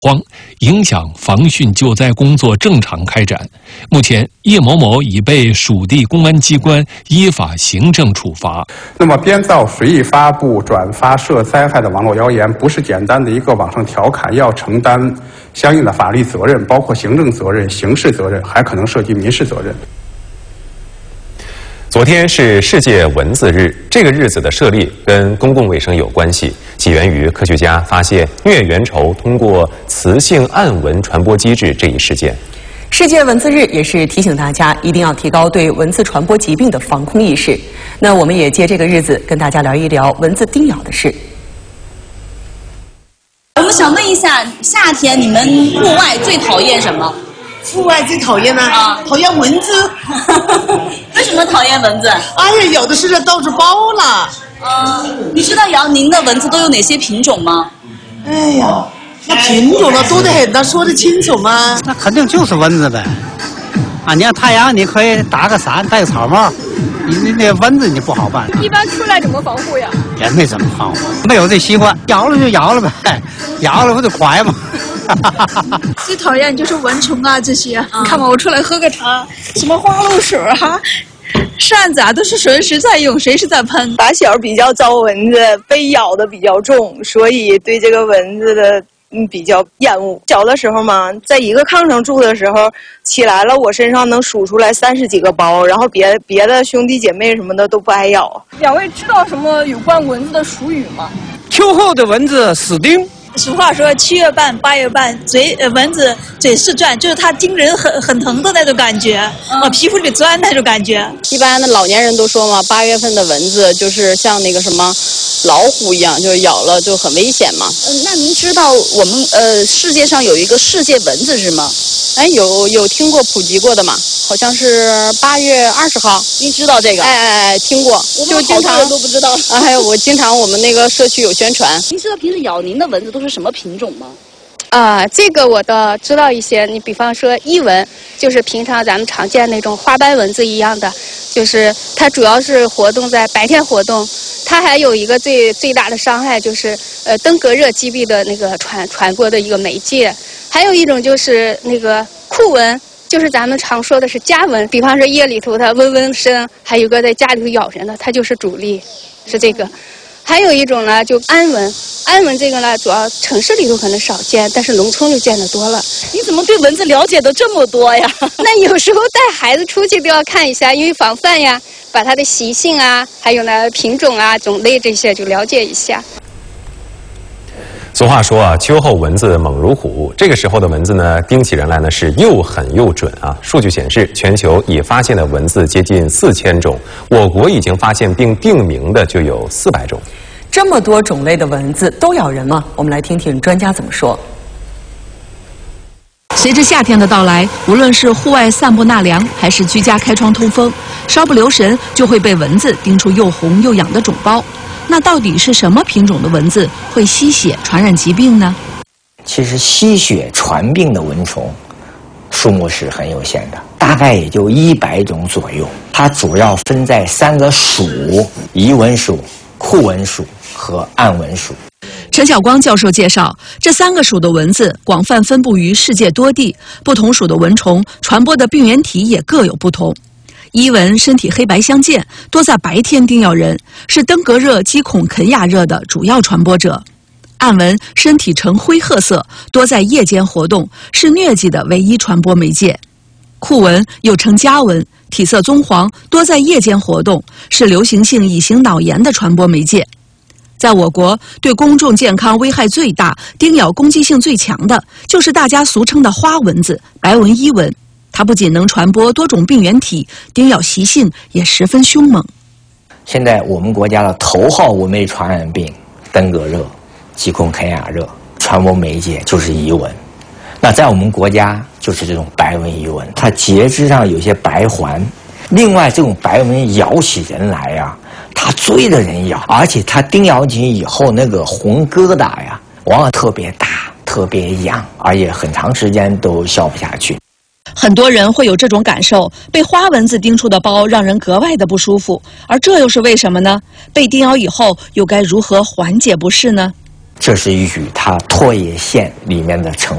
慌，影响防汛救灾工作正常开展。目前，叶某某已被属地公安机关依法行政处罚。 那么，编造、随意发布、转发涉灾害的网络谣言，不是简单的一个网上调侃，要承担相应的法律责任，包括行政责任、刑事责任，还可能涉及民事责任。 昨天是世界蚊子日，这个日子的设立跟公共卫生有关系，起源于科学家发现疟原虫通过雌性暗蚊传播机制这一事件。 世界蚊子日也是提醒大家一定要提高对蚊子传播疾病的防控意识。那我们也借这个日子跟大家聊一聊蚊子叮咬的事。 我们想问一下，夏天你们户外最讨厌什么？ 户外最讨厌呢？讨厌蚊子。 为什么讨厌蚊子？ 哎呀，有的是到处包了。 你知道辽宁的蚊子都有哪些品种吗？ 哎呀，那品种呢多得很，那说得清楚吗？ 那肯定就是蚊子呗。啊，你看太阳，你可以打个伞，戴个草帽，你那蚊子你不好办。 一般出来怎么防护呀？ 也没怎么防护，没有这习惯，咬了就咬了呗，咬了不就快吗？ 最讨厌就是蚊虫啊这些，你看嘛，我出来喝个茶，什么花露水啊、扇子啊，都是随时在用，随时在喷。 打小比较招蚊子，被咬的比较重，所以对这个蚊子的比较厌恶。小的时候嘛，在一个炕上住的时候，起来了我身上能数出来30几个包，然后别的兄弟姐妹什么的都不挨咬。 两位知道什么有关蚊子的俗语吗？ 秋后的蚊子死叮。 俗话说7月半8月半，蚊子嘴是转，就是它叮人很疼的那种感觉，皮肤里钻那种感觉。 一般的老年人都说嘛，8月份的蚊子就是像那个什么老虎一样，就是咬了就很危险嘛。 那您知道我们世界上有一个世界蚊子日吗？ 哎，有听过普及过的嘛？好像是8月20号。 您知道这个？ 听过。 我们好多人都不知道。 还有我经常我们那个社区有宣传。 您知道平时咬您的蚊子都是什么品种吗？ 这个我倒知道一些。你比方说伊蚊，就是平常咱们常见那种花斑蚊子一样的，就是它主要是活动在白天活动。它还有一个最大的伤害就是登革热疾病的那个传播的一个媒介。还有一种就是那个酷蚊，就是咱们常说的是家蚊，比方说夜里头它嗡嗡声，还有个在家里头咬人的，它就是主力，是这个。还有一种呢，就安蚊。安蚊这个呢，主要城市里头可能少见，但是农村就见得多了。 你怎么对蚊子了解的这么多呀？ 那有时候带孩子出去都要看一下，因为防范呀，把它的习性啊，还有呢品种啊、种类这些就了解一下。 俗话说啊，秋后蚊子猛如虎。这个时候的蚊子呢，叮起人来呢是又狠又准啊。数据显示，全球已发现的蚊子接近4000种，我国已经发现并定名的就有400种。 这么多种类的蚊子都咬人吗？我们来听听专家怎么说。 随着夏天的到来，无论是户外散步纳凉，还是居家开窗通风，稍不留神就会被蚊子叮出又红又痒的肿包。那到底是什么品种的蚊子会吸血传染疾病呢？ 其实吸血传病的蚊虫数目是很有限的，大概也就100种左右。它主要分在3个属：宜蚊属、酷蚊属和暗蚊属。 陈晓光教授介绍，这3个属的蚊子广泛分布于世界多地，不同属的蚊虫传播的病原体也各有不同。伊蚊身体黑白相间，多在白天叮咬人，是登革热、鸡孔肯亚热的主要传播者。暗蚊身体呈灰褐色，多在夜间活动，是疟疾的唯一传播媒介。酷蚊又称家蚊，体色棕黄，多在夜间活动，是流行性乙型脑炎的传播媒介。在我国，对公众健康危害最大、叮咬攻击性最强的，就是大家俗称的花蚊子——白纹伊蚊。它不仅能传播多种病原体，叮咬习性也十分凶猛。 现在我们国家的头号蚊媒传染病登革热、鸡孔肯亚热，传播媒介就是伊蚊。那在我们国家就是这种白纹伊蚊，它节肢上有些白环。另外，这种白蚊咬起人来呀，它追着人咬，而且它叮咬进去以后，那个红疙瘩呀，往往特别大、特别痒，而且很长时间都消不下去。 很多人会有这种感受，被花蚊子叮出的包让人格外的不舒服，而这又是为什么呢？被叮咬以后又该如何缓解不适呢？ 这是与它唾液腺里面的成